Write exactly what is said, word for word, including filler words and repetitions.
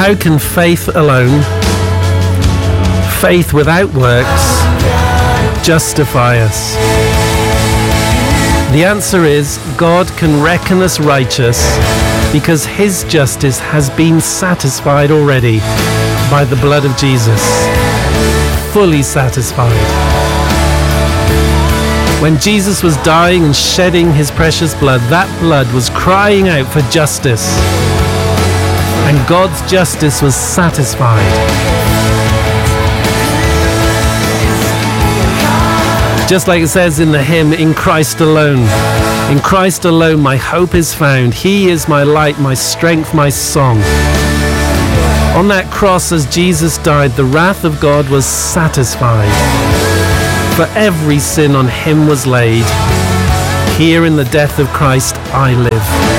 How can faith alone, faith without works, justify us? The answer is, God can reckon us righteous because his justice has been satisfied already by the blood of Jesus. Fully satisfied. When Jesus was dying and shedding his precious blood, that blood was crying out for justice. And God's justice was satisfied. Just like it says in the hymn, in Christ alone. In Christ alone my hope is found. He is my light, my strength, my song. On that cross as Jesus died, the wrath of God was satisfied. For every sin on him was laid. Here in the death of Christ I live.